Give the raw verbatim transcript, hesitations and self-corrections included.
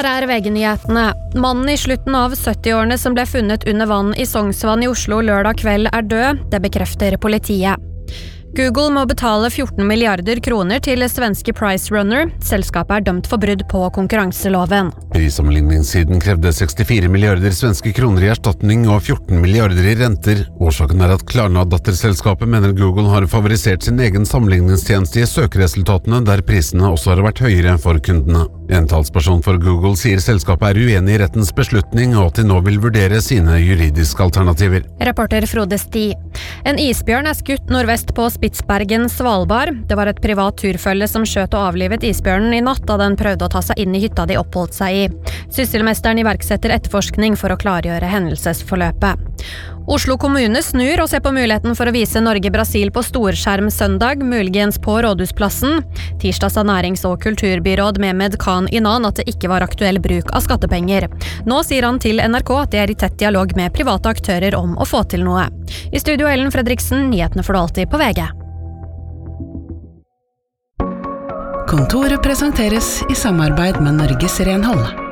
Her er V G-nyhetene. Mannen i slutten av sytti-årene som ble funnet under vann i Sognsvann i Oslo lørdag kveld er død, det bekrefter politiet. Google må betale fjorten milliarder kroner til svenske PriceRunner. Selskapet er dømt for brudd på konkurranseloven. Prissammenligningssiden krevde sekstifire milliarder svenske kroner i erstatning og fjorten milliarder i renter. Årsaken er at Klarna-datterselskapet mener Google har favorisert sin egen sammenligningstjeneste i søkeresultatene, der prisene også har vært høyere for kundene. En talsperson for Google sier selskapet er uenig i rettens beslutning, og at de nå vil vurdere sine juridiske alternativer. Reporter Frode Sti. En isbjørn er skutt nordvest på Spitsbergen, Svalbard. Det var et privat turfølge som skjøt og avlivet isbjørnen i natt da den prøvde å ta seg inn i hytta de oppholdt seg i. Sysselmesteren iverksetter etterforskning for å klargjøre hendelsesforløpet. Oslo kommune snur og ser på muligheten for å vise Norge-Brasil på storskjerm søndag, muligens på Rådhusplassen. Tirsdag sa nærings- og kulturbyråd Mehmed Khan Inan at det ikke var aktuell bruk av skattepenger. Nå sier han til N R K at de er i tett dialog med private aktører om å få til noe. I studio Ellen Fredriksen, nyhetene får du alltid på V G. Kontoret presenteres i samarbeid med Norges Renhold.